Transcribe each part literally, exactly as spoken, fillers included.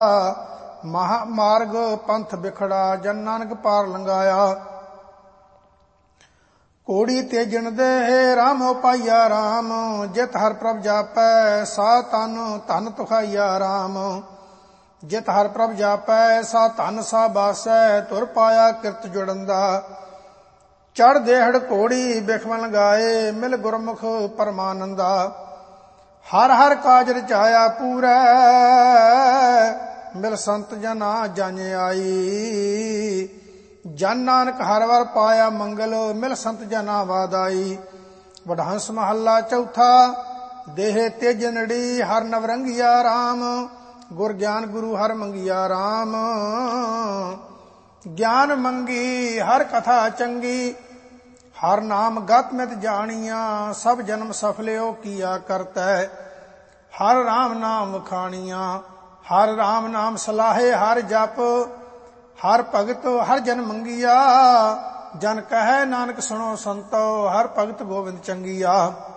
ਮਹਾ ਮਾਰਗ ਪੰਥ ਬਿਖੜਾ, ਜਨ ਨਾਨਕ ਪਾਰ ਲੰਘਾਇਆ। ਕੋੜੀ ਤੇਜਣ ਦੇ ਰਾਮੋ ਪਾਈਆ ਰਾਮ, ਜਿਤ ਹਰ ਪ੍ਰਭ ਜਾਪੈ ਸਾ ਤਨ ਧਨ ਤੁਖਾਈਆ ਰਾਮ। ਜਿਤ ਹਰ ਪ੍ਰਭ ਜਾਪੈ ਸਾ ਧਨ ਸਾ ਬਾਸੈ, ਤੁਰ ਪਾਇਆ ਕਿਰਤ ਜੁੜੰਦਾ। ਚੜ ਦੇਹੜ ਘੋੜੀ ਬਿਖਵਨ ਗਾਏ, ਮਿਲ ਗੁਰਮੁਖ ਪਰਮਾਨੰਦਾ। ਹਰ ਹਰ ਕਾਜ ਰਚਾਇਆ ਪੂਰੈ, ਮਿਲ ਸੰਤ ਜਨਾ ਜਨ ਆਈ। ਜਨ ਨਾਨਕ ਹਰ ਵਰ ਪਾਇਆ ਮੰਗਲ, ਮਿਲ ਸੰਤ ਜਨਾ ਵਾਦਾਈ। ਵਡਹੰਸ ਮਹੱਲਾ ਚੌਥਾ। ਦੇਹ ਤੇਜਨੜੀ ਹਰ ਨਵਰੰਗੀਆ ਰਾਮ, ਗੁਰ ਗਿਆਨ ਗੁਰੂ ਹਰ ਮੰਗੀਆ ਰਾਮ। ਗਿਆਨ ਮੰਗੀ ਹਰ ਕਥਾ ਚੰਗੀ, ਹਰ ਨਾਮ ਗਤ ਮਿਤ ਜਾਣੀਆਂ। ਸਭ ਜਨਮ ਸਫਲਿਓ ਕੀਆ ਕਰਤੈ, ਹਰ ਰਾਮ ਨਾਮ ਵਖਾਣੀਆਂ। ਹਰ ਰਾਮ ਨਾਮ ਸਲਾਹੇ ਹਰ ਜਪ, ਹਰ ਭਗਤ ਹਰ ਜਨ ਮੰਗੀਆ। ਜਨ ਕਹੈ ਨਾਨਕ ਸੁਣੋ ਸੰਤੋ, ਹਰ ਭਗਤ ਗੋਬਿੰਦ ਚੰਗੀਆ।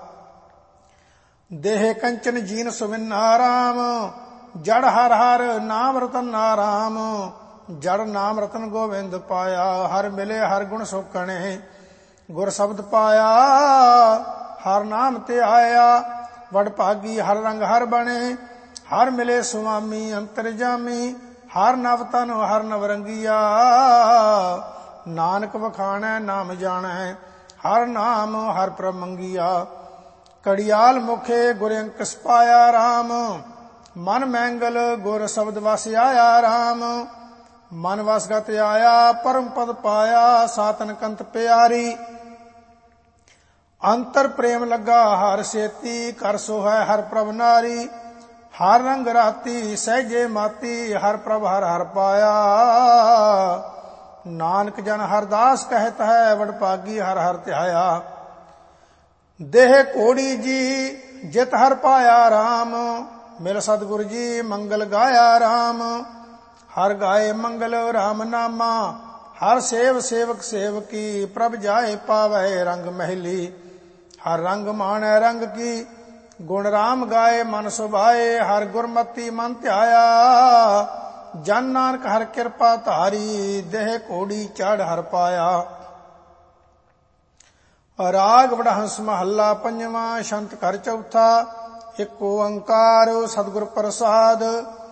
ਦੇਹ ਕੰਚਨ ਜੀਨ ਸੁਵਿੰਨਾ ਰਾਮ, ਜੜ ਹਰ ਹਰ ਨਾਮ ਰਤਨ ਨਾਰਾਮ। ਜੜ ਨਾਮ ਰਤਨ ਗੋਬਿੰਦ ਪਾਇਆ, ਹਰ ਮਿਲੇ ਹਰ ਗੁਣ ਸੋਕਣੇ। ਗੁਰ ਸ਼ਬਦ ਪਾਇਆ ਹਰ ਨਾਮ ਤੇ ਆਇਆ, ਵਡ ਭਾਗੀ ਹਰ ਰੰਗ ਹਰ ਬਣੇ। ਹਰ ਮਿਲੇ ਸੁਆਮੀ ਅੰਤਰਜਾਮੀ, ਹਰ ਨਵ ਤਨ ਹਰ ਨਵਰੰਗੀਆ। ਨਾਨਕ ਵਖਾਣੈ ਨਾਮ ਜਾਣੈ, ਹਰ ਨਾਮ ਹਰ ਪ੍ਰਭ ਮੰਗੀਆ। ਕੜਿਆਲ ਮੁਖੇ ਗੁਰ ਅੰਕਸ ਪਾਇਆ ਰਾਮ, ਮਨ ਮੈਂਗਲ ਗੁਰ ਸ਼ਬਦ ਵਸ ਆਇਆ ਰਾਮ। ਮਨ ਵਸਗਤ ਆਇਆ ਪਰਮ ਪਦ ਪਾਇਆ, ਸਾਤਨ ਕੰਤ ਪਿਆਰੀ। ਅੰਤਰ ਪ੍ਰੇਮ ਲੱਗਾ ਹਰ ਸੇਤੀ, ਕਰ ਸੋਹੈ ਹਰ ਪ੍ਰਭ ਨਾਰੀ। ਹਰ ਰੰਗ ਰਾਤੀ ਸਹਿਜੇ ਮਾਤੀ, ਹਰ ਪ੍ਰਭ ਹਰ ਹਰ ਪਾਇਆ। ਨਾਨਕ ਜਨ ਹਰਦਾਸ ਕਹਿਤ ਹੈ, ਵਡ ਭਾਗੀ ਹਰ ਹਰ ਧਿਆਇਆ। ਦੇਹ ਘੋੜੀ ਜੀ ਜਿਤ ਹਰ ਪਾਇਆ ਰਾਮ, ਮਿਲ ਸਤਿਗੁਰ ਜੀ ਮੰਗਲ ਗਾਇਆ ਰਾਮ। ਹਰ ਗਾਏ ਮੰਗਲ ਰਾਮ ਨਾਮਾ, ਹਰ ਸੇਵ ਸੇਵਕ ਸੇਵਕੀ। ਪ੍ਰਭ ਜਾਏ ਪਾਵੈ ਰੰਗ ਮਹਿਲੀ, ਹਰ ਰੰਗ ਮਾਣੈ ਰੰਗ ਕੀ। ਗੁਣ ਰਾਮ ਗਾਏ ਮਨ ਸੁਭਾਏ, ਹਰ ਗੁਰਮਤੀ ਮਨ ਧਿਆਇਆ। ਜਨ ਨਾਨਕ ਹਰ ਕਿਰਪਾ ਧਾਰੀ, ਦੇਹ ਘੋੜੀ ਚੜ ਹਰ ਪਾਇਆ। ਰਾਗ ਵਡਹੰਸ ਮਹੱਲਾ ਪੰਜਵਾਂ। ਛੰਤ ਘਰ ਚੌਥਾ। ਇਕ ਓੰਕਾਰ ਸਤਿਗੁਰ ਪ੍ਰਸਾਦ।